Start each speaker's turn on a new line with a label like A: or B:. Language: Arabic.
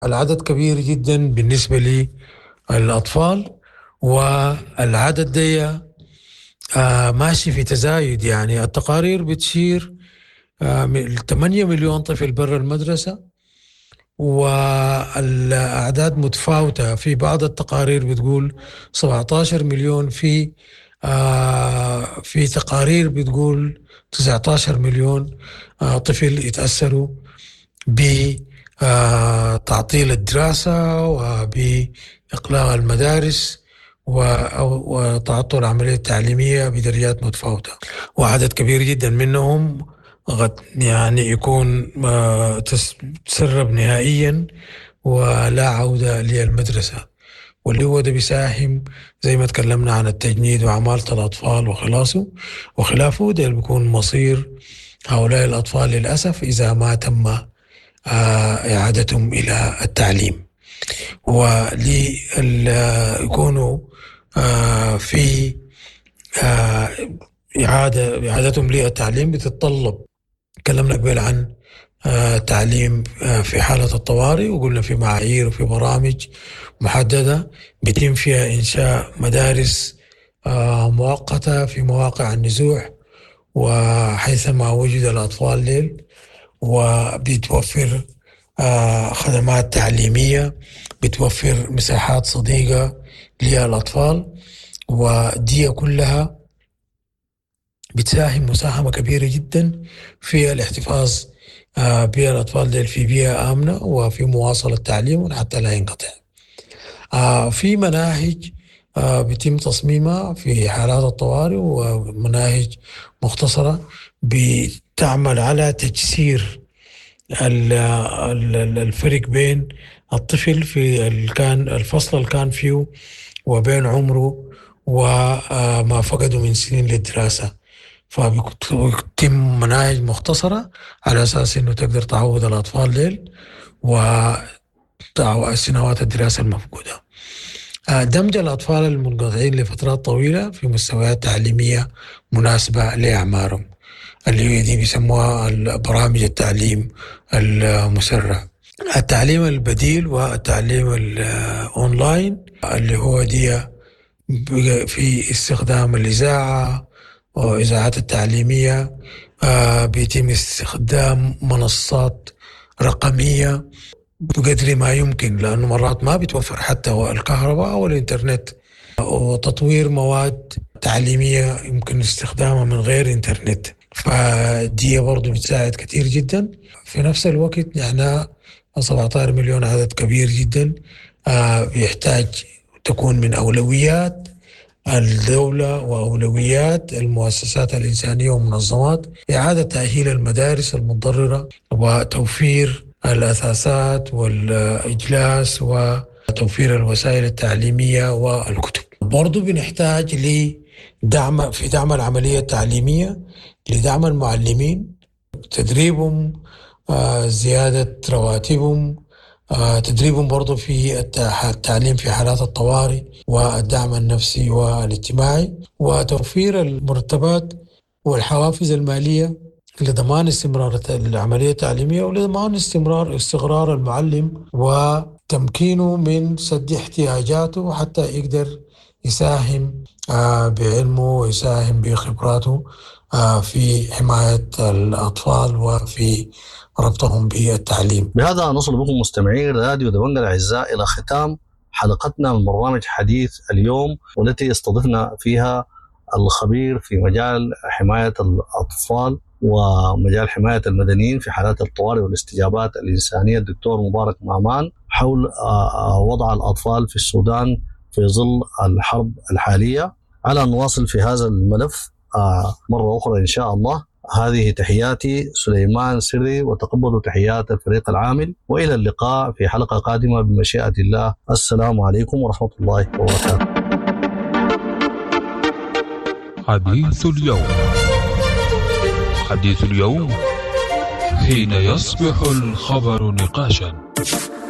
A: العدد كبير جدا بالنسبة للأطفال، والعدد ده ماشي في تزايد. يعني التقارير بتشير 8 مليون طفل برا المدرسة، والأعداد متفاوتة. في بعض التقارير بتقول 17 مليون، في تقارير بتقول 19 مليون طفل يتأثروا بتعطيل الدراسة وبإقلاع المدارس وتعطل العملية التعليمية بدرجات متفاوتة. وعدد كبير جدا منهم قد يعني يكون تسرب نهائيا ولا عودة للمدرسة، واللي هو ده بيساهم زي ما تكلمنا عن التجنيد وعمالة الأطفال وخلافه. ده بيكون مصير هؤلاء الأطفال للأسف إذا ما تم إعادتهم إلى التعليم. وليكونوا في إعادتهم للتعليم بتتطلب، تكلمنا قبل عن تعليم في حالة الطوارئ، وقلنا في معايير وفي برامج محددة بيتم فيها إنشاء مدارس مؤقتة في مواقع النزوح وحيثما وجد الأطفال ليل، وبتوفر خدمات تعليمية، بتوفر مساحات صديقة للأطفال. ودي كلها بتساهم مساهمة كبيرة جدا في الاحتفاظ بالأطفال ديل في بيئة آمنة وفي مواصلة تعليمهم حتى لا ينقطع. في مناهج بيتم تصميمها في حالات الطوارئ، ومناهج مختصرة بتعمل على تجسير الفرق بين الطفل في الفصل اللي كان فيه وبين عمره وما فقده من سنين للدراسة. فبيتم مناهج مختصرة على أساس أنه تقدر تعود الأطفال ليل وسنوات الدراسة المفقودة. دمج الأطفال المنقطعين لفترات طويلة في مستويات تعليمية مناسبة لأعمارهم، اللي هي دي بيسموها برامج التعليم المسرع. التعليم البديل والتعليم الأونلاين اللي هو دي في استخدام الإذاعة وإذاعات التعليمية، بيتم استخدام منصات رقمية بقدر ما يمكن، لأنه مرات ما بتوفر حتى الكهرباء أو الإنترنت، وتطوير مواد تعليمية يمكن استخدامها من غير إنترنت. فدي برضو بتساعد كتير جدا. في نفس الوقت يعني 17 مليون عدد كبير جدا، بيحتاج تكون من أولويات الدولة وأولويات المؤسسات الإنسانية والمنظمات إعادة تأهيل المدارس المتضررة وتوفير الأثاثات والإجلاس وتوفير الوسائل التعليمية والكتب. برضو بنحتاج في دعم العملية التعليمية، لدعم المعلمين، تدريبهم، زيادة رواتبهم، تدريبهم برضو في التعليم في حالات الطوارئ والدعم النفسي والاجتماعي، وتوفير المرتبات والحوافز المالية لضمان استمرار العملية التعليمية ولضمان استقرار المعلم وتمكينه من سد احتياجاته حتى يقدر يساهم بعلمه ويساهم بخبراته في حماية الأطفال وفي ربطهم بالتعليم.
B: بهذا نصل بكم مستمعين راديو دبنجة الأعزاء إلى ختام حلقتنا من برنامج حديث اليوم، والتي استضفنا فيها الخبير في مجال حماية الأطفال ومجال حماية المدنيين في حالات الطوارئ والاستجابات الإنسانية الدكتور مبارك مامان حول وضع الأطفال في السودان في ظل الحرب الحالية. على أن نواصل في هذا الملف مرة أخرى إن شاء الله. هذه تحياتي سليمان سري، وتقبلوا تحيات الفريق العامل، وإلى اللقاء في حلقة قادمة بمشيئة الله. السلام عليكم ورحمة الله وبركاته.
C: حديث اليوم. حديث اليوم حين يصبح الخبر نقاشا.